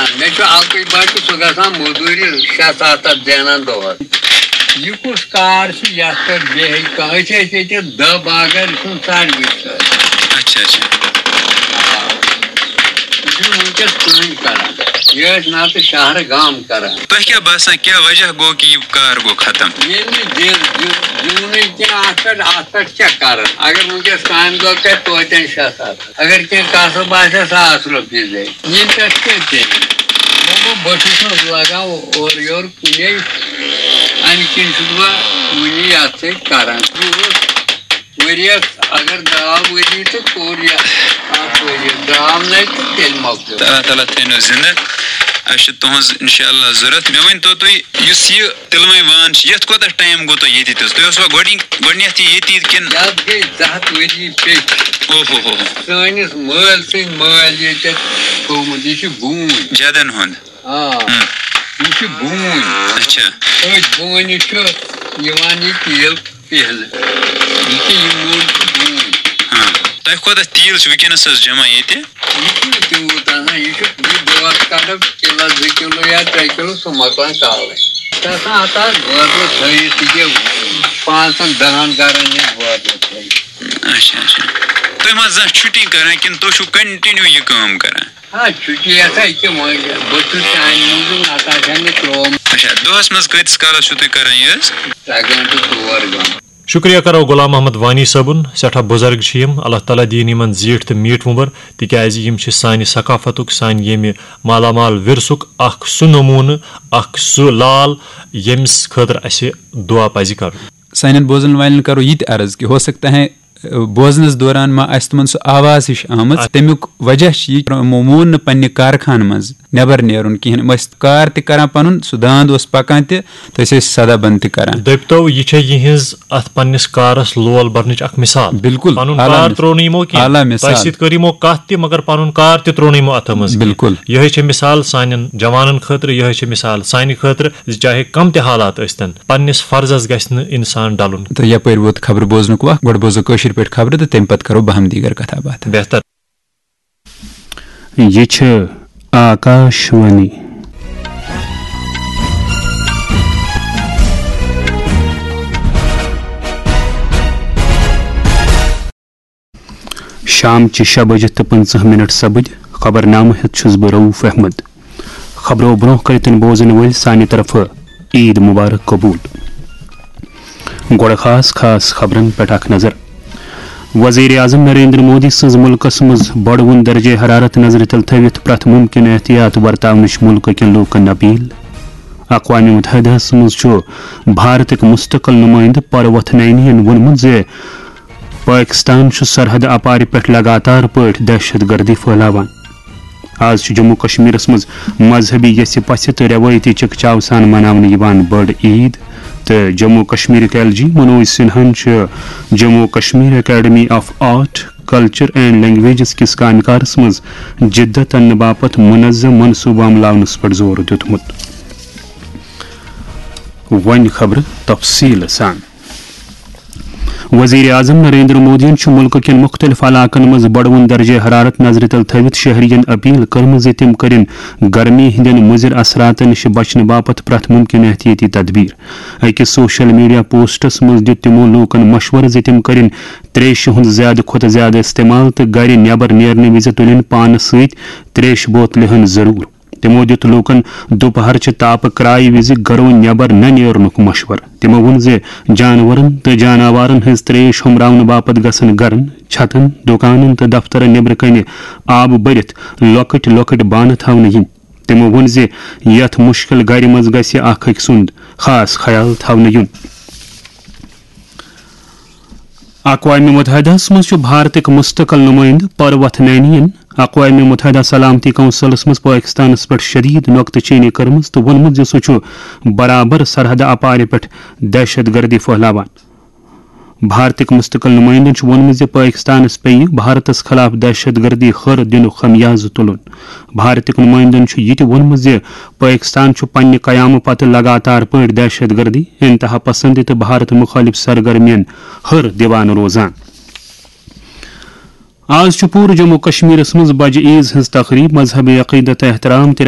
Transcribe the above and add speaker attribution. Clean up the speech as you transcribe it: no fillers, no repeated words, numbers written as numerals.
Speaker 1: مے اکے بچہ سہ گژھان موٚزوٗرِ 6-7 زینان دۄہس یہ کس کار یتھ پہ بیٚیہِ کانٛہہ أسۍ ٲسۍ ییٚتہِ 10 باغر سُنٛد ساروٕے سۭتۍ
Speaker 2: اچھا اچھا
Speaker 1: یہ چھُنہٕ وٕنکٮ۪س کٕہٕنۍ کران یہ ٲسۍ نتہٕ شہرٕ گام کران
Speaker 2: تۄہہِ کیٛاہ باسان کیٛاہ وجہ گوٚو کہ یہ کار گوٚو ختم
Speaker 1: ییٚلہِ نہٕ زیوٗنٕے کینٛہہ اتھ پٮ۪ٹھ کیٛاہ کران اگر وٕنکٮ۪س کامہِ دۄہ کرِ توتہِ 6-7 اگر کینٛہہ کسب آسہِ 1,000 رۄپیہِ زینہِ ییٚمہِ پٮ۪ٹھ کیٛاہ چلہِ بہٕ چھُس نہٕ لگان اورٕ یورٕ کُنے امہِ کِنۍ چھُس بہٕ وٕنہِ یتھ سۭتۍ کران ؤریس اگر 10 ؤری تہٕ کوٚر یہِ اکھ ؤری درٛاو نَے تہٕ تیٚلہِ مۄکلیو
Speaker 2: اللہ تعالیٰ تھٲینو زنٛدٕ اَسہِ چھِ تُہٕنٛز اِنشاء اللہ ضوٚرتھ مےٚ ؤنۍتو تُہۍ یُس یہِ تِلوٕنۍ وان چھِ یتھ کوتاہ ٹایم گوٚو تۄہہِ ییٚتہِ تہِ تُہۍ اوسوا گۄڈنیتھ ییٚتی کِنہٕ
Speaker 1: یتھ گٔے 200 ؤری پیٚٹھۍ سٲنِس مٲلۍ سٕنٛدۍ مٲلۍ ییٚتٮ۪تھ تھوٚومُت یہِ چھُ بوٗنۍ
Speaker 2: جدن ہُنٛد
Speaker 1: یہ بوٗنۍ
Speaker 2: اچھا
Speaker 1: أتھۍ بوٗنہِ چھُ یِوان یہِ تیٖل پِہلہٕ یہِ چھِ یہِ موٚل چھِ بوٗنۍ
Speaker 2: تۄہہِ کوتاہ تیٖل چھُ وٕنکٮ۪نس حظ جمع ییٚتہِ
Speaker 1: یہِ چھُنہٕ تیوٗت آسان یہِ چھُ یہِ دۄہس کڑو کِلوٗ 2 کِلوٗ یا 3 کِلوٗ سُہ مۄکلان کالے چھُ آسان اتھ بٲتلہٕ تھٲیِتھ یہِ 5-10 گرن ہٕنٛز بٲتلہٕ تھٲیِتھ
Speaker 2: اچھا اچھا تُہۍ ما زانٛہہ چھُٹی کران کِنہٕ تُہۍ چھُو کنٹِنیوٗ یہِ کٲم کران
Speaker 1: چھُٹی ہسا ییٚکیٛاہ بہٕ چھُس چانہِ موٗجوٗب نتہٕ آسہِ ہا نہٕ ترٛوومُت
Speaker 2: اچھا دۄہس منٛز کۭتِس کالس چھُو تُہۍ کران یہِ حظ
Speaker 1: 3 گٲنٛٹہٕ 4 گٲنٛٹہٕ
Speaker 3: شکریہ کرو غلام محمد وانی صٲبُن سٮ۪ٹھاہ بُزرگ چھِ یِم اللہ تعالیٰ دِیِن یِمن زیٖٹھ تہٕ میٖٹھ وُمر تِکیازِ یِم چھِ سانہِ ثقافتُک سانہِ ییٚمہِ مالا مال ورثُک اکھ سُہ نموٗنہٕ اکھ سُہ لال ییٚمِس خٲطرٕ اَسہِ دُعا پزِ کرُن
Speaker 4: سانٮ۪ن بوزن والٮ۪ن کرو یہِ تہِ عرض کہِ ہو سکتا ہے بوزنس دوران ما آسہِ تِمن سُہ آواز ہِش آمٕژ تمیُک وجہ چھِ یہِ یِمو مون نہٕ پننہِ کارخانہٕ منٛز نٮ۪بر نیرُن کِہینۍ یِم ٲسۍ کار تہِ کران پنُن سُہ داند اوس پکان تہِ تہٕ أسۍ ٲسۍ سدا بند تہِ کران
Speaker 3: دٔپتو یہِ چھےٚ یِہنٛز اتھ پننِس کارس لول برنٕچ اکھ مثال
Speaker 4: بالکل
Speaker 3: پنُن کار ترٛوو نہٕ یِمو کینٛہہ تۄہہِ سۭتۍ کٔر یِمو کتھ تہِ مگر پنُن کار تہِ ترٛوو نہٕ یِمو اتھو منٛز
Speaker 4: بالکل
Speaker 3: یِہے چھےٚ مثال سانٮ۪ن جوانن خٲطرٕ یِہے چھےٚ مثال سانہِ خٲطرٕ زِ چاہے کم تہِ حالات ٲسۍتن پننِس فرضس گژھِ نہٕ انسان ڈلُن
Speaker 4: تہٕ یپٲرۍ ووت خبر بوزنُک وقت گۄڈٕ بوزو کٲشِر پٲٹھۍ خبرٕ تہٕ تمہِ پتہٕ کرو بہم دیٖگر کتھا باتھ
Speaker 3: بہتر
Speaker 5: یہ چھِ آکاشوانی شام چہِ 6:50 سپٕدۍ خبر نامہٕ ہیٚتھ چھُس بہٕ رؤوف احمد خبرو برونٛہہ کٔرِتھ بوزن وٲلۍ سانہِ طرفہٕ عیٖد مُبارک قبوٗل گۄڈٕ خاص خبرن پٮ۪ٹھ اکھ نظر وزیر اعظم نریندر مودی سٕنٛز مُلکس منٛز بڑوُن درجے حرارت نظرِ تل تھٲوِتھ پرٛٮ۪تھ مُمکِن احتِیاط ورتاونٕچ مُلکہٕ کٮ۪ن لوٗکن اپیٖل اقوام مُتحدہس منٛز چھُ بھارتٕکۍ مُستقل نُمٲیندٕ پروتھ نینیَن ووٚنمُت زِ پٲکِستان چھُ سرحد اپارِ پٮ۪ٹھ لگاتار پٲٹھۍ دہشت گردی پھٔہلاوان آز چھُ جموں کشمیرس منٛز مذہبی یژھِ پژھِ تہٕ رٮ۪وٲیتی چِکچاو سان مناونہٕ یِوان بٔڑ عیٖد تہٕ جموں کشمیرٕکۍ LG منوج سنہاہن چھُ Jammu Kashmir academy of art culture and languages کِس کامہِ کارس منٛز جدت اننہٕ باپتھ منظم منصوٗبہٕ عملاونس پٮ۪ٹھ زور دیُتمُت وۄنۍ خبرٕ تفصیٖل سان وزیر اعظم نریندر مودیَن چھُ مُلکہٕ کٮ۪ن مُختٔلِف علاقن منٛز بڑوُن درجے حرارت نظرِ تل تھٲوِتھ شہرین اپیٖل کٔرمٕژ زِ تِم کٔرِنۍ گرمی ہٕنٛدٮ۪ن مُضِر اثراتن نِش بچنہٕ باپتھ پرٛٮ۪تھ مُمکِن احتِیٲطی تدبیٖر أکِس سوشل میڈیا پوسٹس منٛز دِیُت تِمو لوٗکن مشورٕ زِ تِم کٔرِنۍ تریشہِ ہُنٛد زیادٕ کھۄتہٕ زیادٕ استعمال تہٕ گرِ نٮ۪بر نیرنہٕ وِزِ تُلِنۍ پانس سۭتۍ تریشہِ بوتلہِ ہٕن ضروٗر تِمو دِیُت لوٗکن دُپہرچہِ تاپہٕ کرایہِ وِزِ گرو نٮ۪بر نہ نیرنُک مشورٕ تِمو ووٚن زِ جانورن تہٕ جاناوارن ہٕنٛز تریش ہُمراونہٕ باپتھ گژھن گرن چھتن دُکانن تہٕ دفترن نٮ۪برٕ کنہِ آبہٕ بٔرِتھ لۄکٕٹۍ لۄکٕٹۍ بانہٕ تھاونہٕ یِنۍ تِمو ووٚن زِ یتھ مُشکِل گرِ منٛز گژھِ اکھ أکۍ سُنٛد خاص خیال تھاونہٕ یُن اقوام مُتحدہس منٛز چھُ بھارتٕکۍ مُستقل نُمٲیندٕ پروتھ نینیَن اقوام مُتحدہ سلامتی کونسلس منٛز پٲکِستانس پٮ۪ٹھ شدیٖد نۄقتہٕ چینی کٔرمٕژ تہٕ ووٚنمُت زِ سُہ چھُ برابر سرحد اپارِ پٮ۪ٹھ دہشت گردی پھٔہلاوان بھارتٕکۍ مُستقل نُمٲیندن چھُ ووٚنمُت زِ پٲکِستانس پیٚیہِ بھارتس خلاف دہشت گردی ہر دِنُک خمیازٕ تُلُن بھارتٕکۍ نُمٲیندن چھُ یہِ تہِ ووٚنمُت زِ پٲکِستان چھُ پننہِ قیامہٕ پتہٕ لگاتار پٲٹھۍ دہشت گردی انتہا پسندی تہٕ بھارت مُخٲلِف سرگرمین ہر دِوان روزان آز چھُ پوٗرٕ جموں کشمیرس منٛز بجہِ عیٖز ہٕنٛز تقریٖب مذہبی عقیدت احترام تہٕ